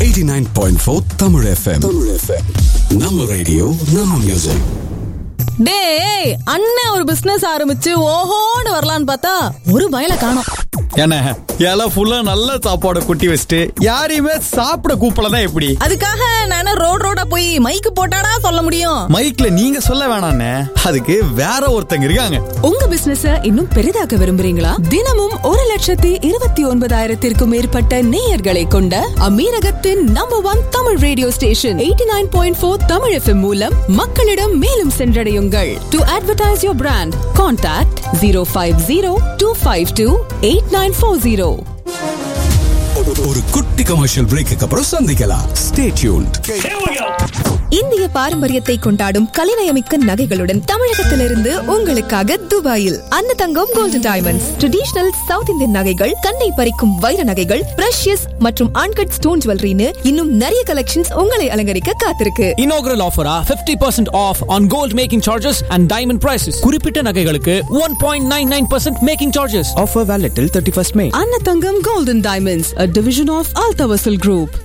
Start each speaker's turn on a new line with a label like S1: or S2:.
S1: 89.4 Tamil FM. நம்ம radio நம்ம music.
S2: டேய், அண்ணன் ஒரு பிசினஸ் ஆரம்பிச்சு ஓஹோன்னு வரலான்னு பார்த்தா ஒரு பயல காணோம்.
S3: என்ன எல்லாம் ஃபுல்லா நல்ல சாப்பாடு குட்டி வச்சுட்டு யாரையுமே சாப்பிட கூப்பிடலன்னா எப்படி?
S2: அதுக்காக நான் ரோடா போய் மைக்கு போட்டாடா சொல்ல முடியும்?
S3: மைக்ல நீங்க சொல்ல வேணாண்ணே, அதுக்கு வேற ஒருத்தங்க இருக்காங்க.
S4: உங்க பிசினஸ இன்னும் பெரிதாக்க விரும்புறீங்களா? தினமும் 1,29,000 மேற்பட்ட நேயர்களை கொண்ட அமீரகத்தின் number 1 Tamil radio station 89.4 Tamil FM மூலம் மக்களிடம் மேலும் சென்றடையுங்கள். To advertise your brand, contact 050-252-8940.
S1: ஒரு குட்டி கமர்ஷியல் பிரேக்குக்கு அப்புறம் சந்திக்கலாம். Stay tuned.
S4: இந்திய பாரம்பரியத்தை கொண்டாடும் கலைநயமிக்க நகைகளுடன் தமிழகத்திலிருந்து உங்களுக்காக துபாயில் Annathangam golden diamonds. Traditional south Indian நகைகள், கண்ணை பறிக்கும் வைர நகைகள், பிரஷியஸ் மற்றும் அன்கட் ஸ்டோன் ஜுவல்லரின்னு இன்னும் நிறைய கலெக்ஷன்ஸ் உங்களை அலங்கரிக்க காத்திருக்கு.
S5: Inaugural offer 50% off on gold making charges and diamond prices. குறிப்பிட்ட நகைகளுக்கு 1.99% making charges. Offer valid till 31st May.
S4: Annathangam golden diamonds, a division of Altavasil Group.